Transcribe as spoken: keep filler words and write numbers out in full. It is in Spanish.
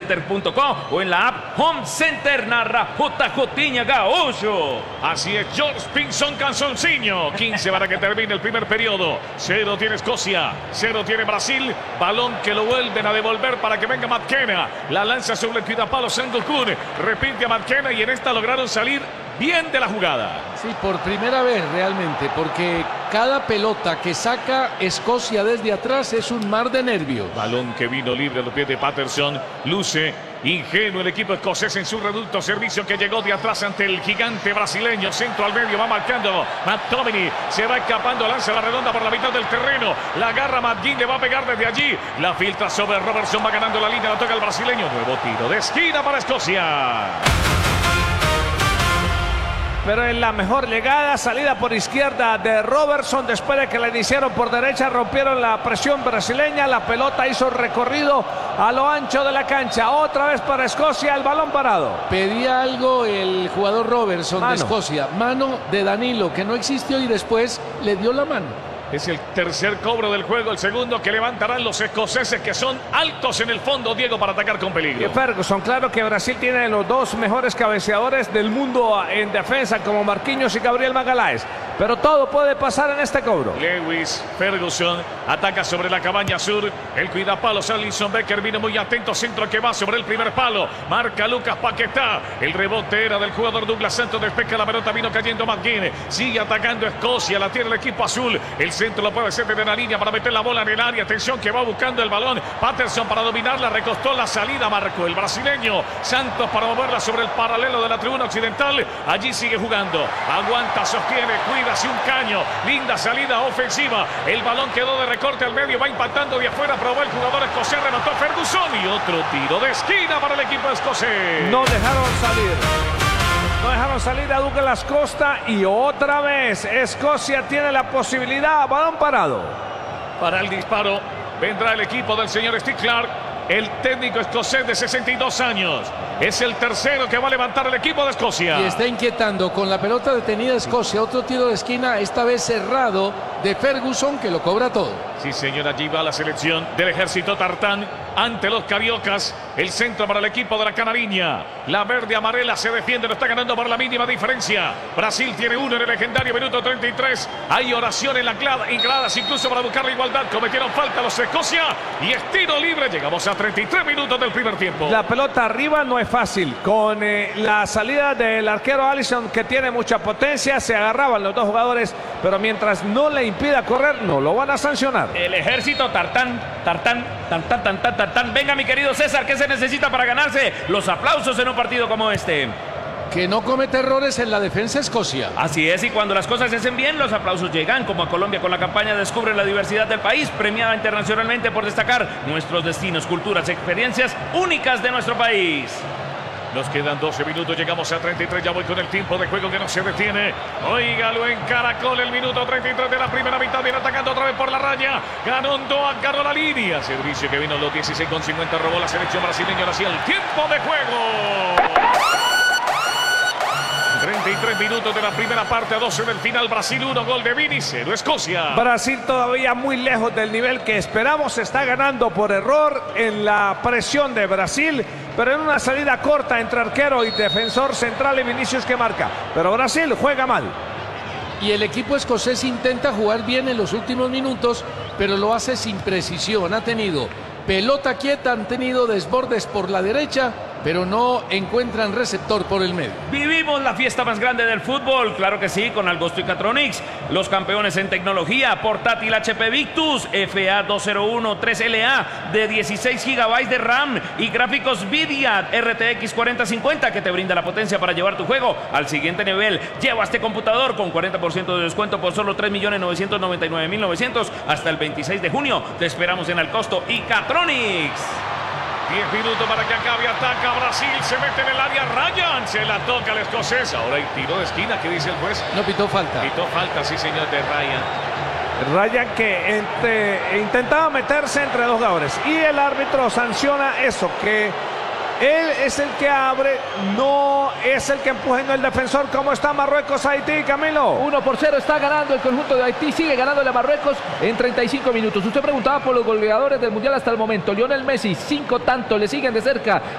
center punto com o en la app Home Center. Narra J. Jotiña Gaúcho. Así es, George Pinson Canzoncino. quince para que termine el primer periodo. Cero tiene Escocia, cero tiene Brasil. Balón que lo vuelven a devolver para que venga McKenna. La lanza sobre el cuidapalo Sangokun. Repite a McKenna y en esta lograron salir bien de la jugada. Sí, por primera vez realmente, porque cada pelota que saca Escocia desde atrás es un mar de nervios. Balón que vino libre a los pies de Patterson. Luce ingenuo el equipo escocés en su reducto servicio que llegó de atrás ante el gigante brasileño. Centro al medio, va marcando McTominay. Se va escapando, lanza la redonda por la mitad del terreno. La agarra McGinn, le va a pegar desde allí. La filtra sobre Robertson, va ganando la línea, la toca el brasileño. Nuevo tiro de esquina para Escocia. Pero en la mejor llegada, salida por izquierda de Robertson, después de que la iniciaron por derecha, rompieron la presión brasileña, la pelota hizo recorrido a lo ancho de la cancha, otra vez para Escocia, el balón parado. Pedía algo el jugador Robertson mano. de Escocia, mano de Danilo, que no existió y después le dio la mano. Es el tercer cobro del juego, el segundo que levantarán los escoceses, que son altos en el fondo, Diego, para atacar con peligro. Y Ferguson, claro que Brasil tiene los dos mejores cabeceadores del mundo en defensa, como Marquinhos y Gabriel Magalhães, pero todo puede pasar en este cobro. Lewis, Ferguson, ataca sobre la cabaña sur, el cuidapalos Alisson Becker viene muy atento, centro que va sobre el primer palo, marca Lucas Paquetá, el rebote era del jugador Douglas Santos, despeja la pelota, vino cayendo McGinn, sigue atacando Escocia, la tiene el equipo azul, el centro lo puede hacer desde la línea para meter la bola en el área. Atención que va buscando el balón. Patterson para dominarla. Recostó la salida. Marcó el brasileño. Santos para moverla sobre el paralelo de la tribuna occidental. Allí sigue jugando. Aguanta, sostiene, cuida hacia un caño. Linda salida ofensiva. El balón quedó de recorte al medio. Va impactando de afuera. Probó el jugador escocés. Remató Ferguson. Y otro tiro de esquina para el equipo escocés. No dejaron salir. No dejaron salir a Douglas Costa y otra vez Escocia tiene la posibilidad. Balón parado. Para el disparo vendrá el equipo del señor Steve Clarke, el técnico escocés de sesenta y dos años. Es el tercero que va a levantar el equipo de Escocia. Y está inquietando con la pelota detenida Escocia. Otro tiro de esquina, esta vez cerrado, de Ferguson, que lo cobra todo. Sí, señora, allí va la selección del ejército tartán ante los cariocas. El centro para el equipo de la Canariña. La verde amarela se defiende, lo está ganando por la mínima diferencia. Brasil tiene uno en el legendario minuto treinta y tres. Hay oración en la grada, en gradas incluso para buscar la igualdad. Cometieron falta los de Escocia y es tiro libre. Llegamos a treinta y tres minutos del primer tiempo. La pelota arriba no es fácil. Con eh, la salida del arquero Alisson, que tiene mucha potencia, se agarraban los dos jugadores, pero mientras no le impida correr, no lo van a sancionar. El ejército tartán, tartán, tartán, tartán, tartán. Venga, mi querido César, ¿qué se necesita para ganarse los aplausos en un partido como este? Que no comete errores en la defensa Escocia. Así es, y cuando las cosas se hacen bien, los aplausos llegan, como a Colombia con la campaña Descubre la diversidad del país, premiada internacionalmente por destacar nuestros destinos, culturas, experiencias únicas de nuestro país. Nos quedan doce minutos, llegamos a treinta y tres, ya voy con el tiempo de juego que no se detiene. Óigalo en Caracol, el minuto treinta y tres de la primera mitad, viene atacando otra vez por la raya. Ganondoa, ganó la línea. Servicio que vino a los dieciséis con cincuenta, robó la selección brasileña, ahora sí el tiempo de juego. treinta y tres minutos de la primera parte, a doce del final. Brasil uno, gol de Vini, cero Escocia. Brasil todavía muy lejos del nivel que esperamos, está ganando por error en la presión de Brasil, pero en una salida corta entre arquero y defensor central y Vinicius que marca. Pero Brasil juega mal. Y el equipo escocés intenta jugar bien en los últimos minutos, pero lo hace sin precisión. Ha tenido pelota quieta, han tenido desbordes por la derecha, pero no encuentran receptor por el medio. Vivimos la fiesta más grande del fútbol, claro que sí, con Algosto y Catronics, los campeones en tecnología, portátil H P Victus, F A dos cero uno tres L A de dieciséis gigabytes de RAM y gráficos Nvidia R T X cuarenta cincuenta que te brinda la potencia para llevar tu juego al siguiente nivel. Lleva este computador con cuarenta por ciento de descuento por solo tres millones novecientos noventa y nueve mil novecientos hasta el veintiséis de junio. Te esperamos en Alcosto y Catronics. diez minutos para que acabe, ataca Brasil, se mete en el área, Ryan, se la toca el escocés, ahora hay tiro de esquina, ¿qué dice el juez? No pitó falta. Pitó falta, sí señor, de Ryan. Ryan que entre, intentaba meterse entre dos jugadores y el árbitro sanciona eso, que él es el que abre, no es el que empuja en el defensor. ¿Cómo está Marruecos, Haití, Camilo? uno por cero está ganando el conjunto de Haití, sigue ganándole a Marruecos en treinta y cinco minutos. Usted preguntaba por los goleadores del Mundial hasta el momento. Lionel Messi, cinco tantos, le siguen de cerca